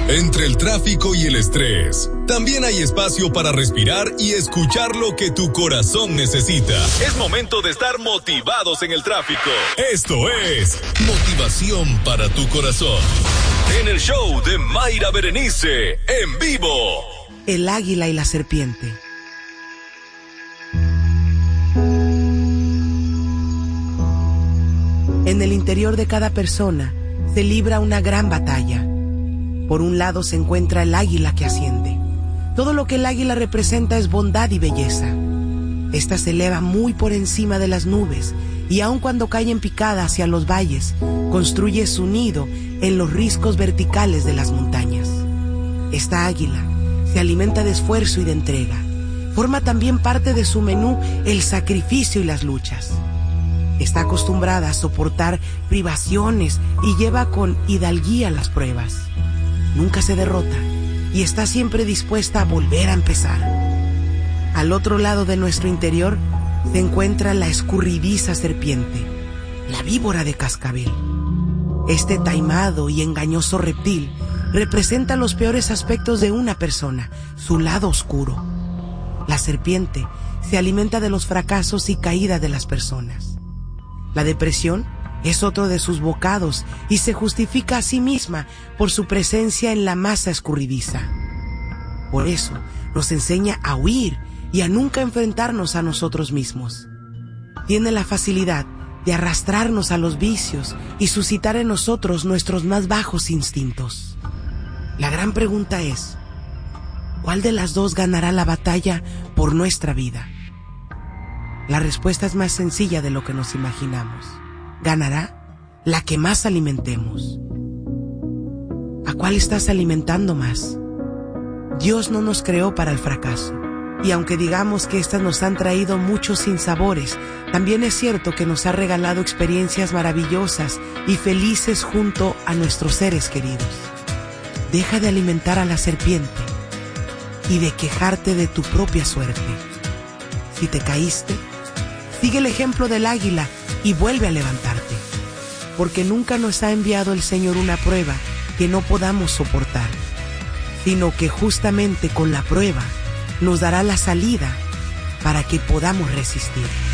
Entre el tráfico y el estrés, también hay espacio para respirar y escuchar lo que tu corazón necesita. Es momento de estar motivados en el tráfico. Esto es Motivación para tu Corazón. En el show de Mayra Berenice, en vivo. El águila y la serpiente. En el interior de cada persona se libra una gran batalla. Por un lado se encuentra el águila que asciende. Todo lo que el águila representa es bondad y belleza. Esta se eleva muy por encima de las nubes y aun cuando cae en picada hacia los valles, construye su nido en los riscos verticales de las montañas. Esta águila se alimenta de esfuerzo y de entrega. Forma también parte de su menú el sacrificio y las luchas. Está acostumbrada a soportar privaciones y lleva con hidalguía las pruebas. Nunca se derrota y está siempre dispuesta a volver a empezar. Al otro lado de nuestro interior se encuentra la escurridiza serpiente, la víbora de cascabel. Este taimado y engañoso reptil representa los peores aspectos de una persona, su lado oscuro. La serpiente se alimenta de los fracasos y caídas de las personas. La depresión es otro de sus bocados y se justifica a sí misma por su presencia en la masa escurridiza. Por eso nos enseña a huir y a nunca enfrentarnos a nosotros mismos. Tiene la facilidad de arrastrarnos a los vicios y suscitar en nosotros nuestros más bajos instintos. La gran pregunta es, ¿cuál de las dos ganará la batalla por nuestra vida? La respuesta es más sencilla de lo que nos imaginamos. Ganará la que más alimentemos. ¿A cuál estás alimentando más? Dios no nos creó para el fracaso. Y aunque digamos que estas nos han traído muchos sinsabores, también es cierto que nos ha regalado experiencias maravillosas y felices junto a nuestros seres queridos. Deja de alimentar a la serpiente y de quejarte de tu propia suerte. Si te caíste, sigue el ejemplo del águila y vuelve a levantarte, porque nunca nos ha enviado el Señor una prueba que no podamos soportar, sino que justamente con la prueba nos dará la salida para que podamos resistir.